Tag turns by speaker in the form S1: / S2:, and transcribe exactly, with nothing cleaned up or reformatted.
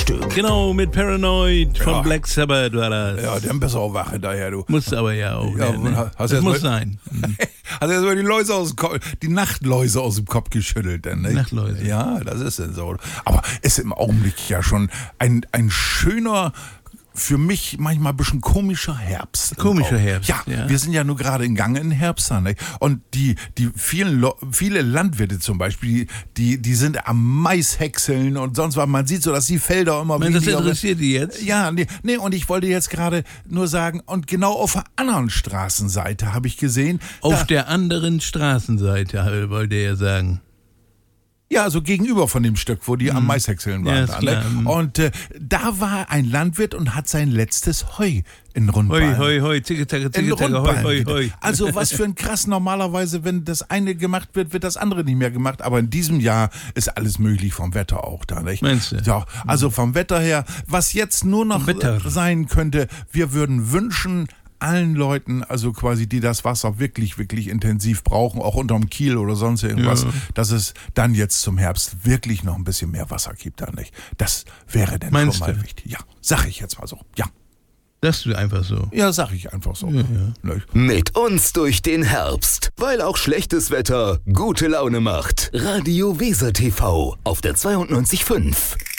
S1: Frühstück.
S2: Genau, mit Paranoid von
S3: Ja.
S2: Black Sabbath war das.
S3: Ja, dann besser auch wache daher, du.
S2: Muss aber ja auch.
S3: Ja,
S2: werden, ne?
S3: hast du
S2: Das
S3: erst
S2: muss
S3: mal-
S2: sein. Mhm.
S3: Hat er erstmal die Läuse aus dem Kopf, die Nachtläuse aus dem Kopf geschüttelt, denn, nicht?
S2: Nachtläuse.
S3: Ja, das ist denn so. Aber ist im Augenblick ja schon ein, ein schöner, für mich manchmal ein bisschen komischer Herbst.
S2: Komischer Herbst,
S3: Ja,
S2: ja.
S3: wir sind ja nur gerade in Gang in Herbst. Nicht? Und die, die vielen, Lo- viele Landwirte zum Beispiel, die, die sind am Maishäckseln und sonst was. Man sieht so, dass die Felder immer
S2: Mensch, das
S3: weniger-
S2: interessiert die jetzt?
S3: Ja, nee, nee, und ich wollte jetzt gerade nur sagen, und genau auf der anderen Straßenseite habe ich gesehen,
S2: Auf
S3: da,
S2: der anderen Straßenseite, wollte er sagen.
S3: ja, so gegenüber von dem Stück, wo die am Maishäckseln waren.
S2: Ja, ist
S3: da,
S2: klar.
S3: ne? Und äh, da war ein Landwirt und hat sein letztes Heu in Rundballen.
S2: Hoi, hoi, hoi, zicke, zacke,
S3: In
S2: zicke, zacke, hoi,
S3: Rundballen
S2: hoi,
S3: wieder.
S2: hoi.
S3: Also was für ein krass, normalerweise, wenn das eine gemacht wird, wird das andere nicht mehr gemacht. Aber in diesem Jahr ist alles möglich vom Wetter auch da, nicht?
S2: Meinst du?
S3: Ja, also vom Wetter her, was jetzt nur noch
S2: Vom Wetter.
S3: sein könnte, wir würden wünschen, allen Leuten, also quasi, die das Wasser wirklich, wirklich intensiv brauchen, auch unterm Kiel oder sonst irgendwas,
S2: Ja.
S3: dass es dann jetzt zum Herbst wirklich noch ein bisschen mehr Wasser gibt, da nicht? Das wäre denn
S2: Meinst
S3: schon mal
S2: du?
S3: wichtig. Ja, sag ich jetzt mal so. Ja,
S2: Das ist einfach so.
S3: ja, sag ich einfach so.
S2: Ja, ja.
S3: Nicht?
S1: Mit uns durch den Herbst. Weil auch schlechtes Wetter gute Laune macht. Radio Weser T V auf der zweiundneunzig Komma fünf.